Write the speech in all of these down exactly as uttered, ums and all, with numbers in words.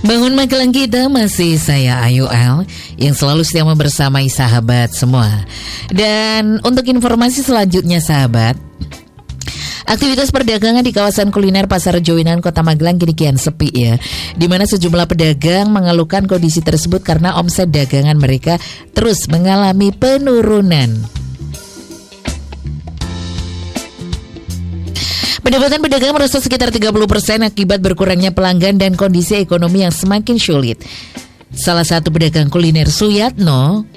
Bangun Magelang kita masih saya Ayu L yang selalu setia membersamai sahabat semua. Dan untuk informasi selanjutnya sahabat, aktivitas perdagangan di kawasan kuliner Pasar Jowinan Kota Magelang kini kian sepi ya, di mana sejumlah pedagang mengeluhkan kondisi tersebut karena omset dagangan mereka terus mengalami penurunan. Pendapatan pedagang merosot sekitar tiga puluh persen akibat berkurangnya pelanggan dan kondisi ekonomi yang semakin sulit. Salah satu pedagang kuliner Suyatno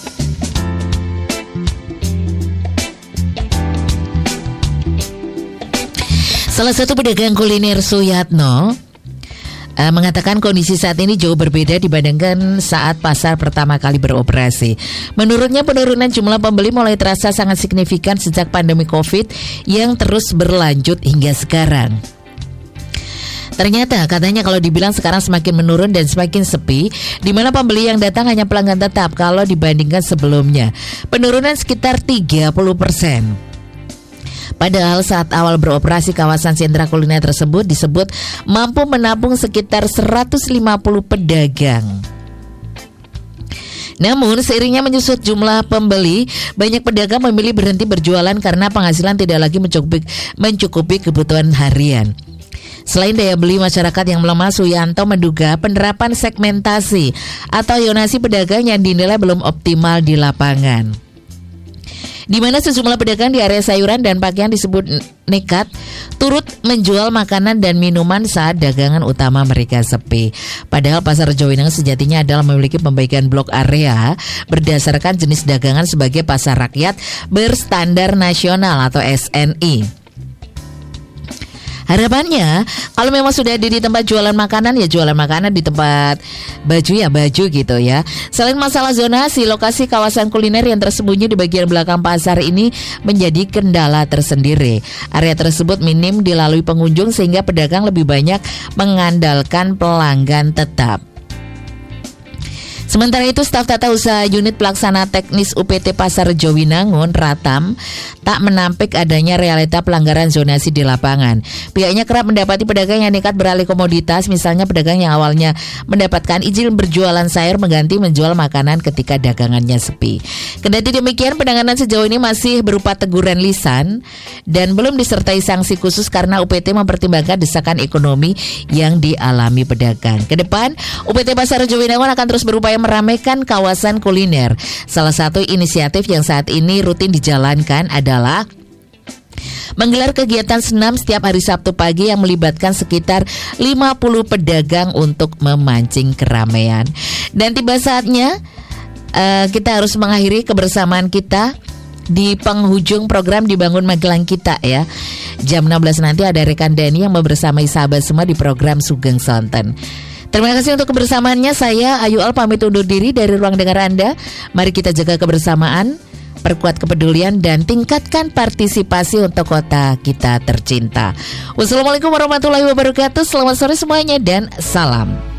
Salah satu pedagang kuliner Suyatno Uh, mengatakan kondisi saat ini jauh berbeda dibandingkan saat pasar pertama kali beroperasi. Menurutnya penurunan jumlah pembeli mulai terasa sangat signifikan sejak pandemi COVID yang terus berlanjut hingga sekarang. Ternyata katanya kalau dibilang sekarang semakin menurun dan semakin sepi, di mana pembeli yang datang hanya pelanggan tetap kalau dibandingkan sebelumnya. Penurunan sekitar tiga puluh persen. Padahal saat awal beroperasi kawasan sentra kuliner tersebut disebut mampu menampung sekitar seratus lima puluh pedagang. Namun seiringnya menyusut jumlah pembeli, banyak pedagang memilih berhenti berjualan karena penghasilan tidak lagi mencukupi, mencukupi kebutuhan harian. Selain daya beli masyarakat yang melemah, Suyanto menduga penerapan segmentasi atau zonasi pedagang yang dinilai belum optimal di lapangan, di mana sejumlah pedagang di area sayuran dan pakaian disebut nekat turut menjual makanan dan minuman saat dagangan utama mereka sepi. Padahal Pasar Jowinan sejatinya adalah memiliki pembagian blok area berdasarkan jenis dagangan sebagai pasar rakyat berstandar nasional atau S N I. Harapannya kalau memang sudah ada di tempat jualan makanan ya jualan makanan, di tempat baju ya baju gitu ya. Selain masalah zonasi, lokasi kawasan kuliner yang tersembunyi di bagian belakang pasar ini menjadi kendala tersendiri. Area tersebut minim dilalui pengunjung sehingga pedagang lebih banyak mengandalkan pelanggan tetap. Sementara itu, staf tata usaha unit pelaksana teknis U P T Pasar Jowinangun Ratam tak menampik adanya realita pelanggaran zonasi di lapangan. Pihaknya kerap mendapati pedagang yang nekat beralih komoditas, misalnya pedagang yang awalnya mendapatkan izin berjualan sayur mengganti menjual makanan ketika dagangannya sepi. Kendati demikian, penanganan sejauh ini masih berupa teguran lisan dan belum disertai sanksi khusus karena U P T mempertimbangkan desakan ekonomi yang dialami pedagang. Kedepan, U P T Pasar Jowinangun akan terus berupaya meramaikan kawasan kuliner. Salah satu inisiatif yang saat ini rutin dijalankan adalah menggelar kegiatan senam setiap hari Sabtu pagi yang melibatkan sekitar lima puluh pedagang untuk memancing keramaian. Dan tiba saatnya uh, kita harus mengakhiri kebersamaan kita di penghujung program Dibangun Magelang kita ya. Jam enam belas nanti ada rekan Dani yang membersamai sahabat semua di program Sugeng Sonten. Terima kasih untuk kebersamaannya. Saya Ayu Al pamit undur diri dari ruang dengar Anda. Mari kita jaga kebersamaan, perkuat kepedulian dan tingkatkan partisipasi untuk kota kita tercinta. Wassalamualaikum warahmatullahi wabarakatuh. Selamat sore semuanya dan salam.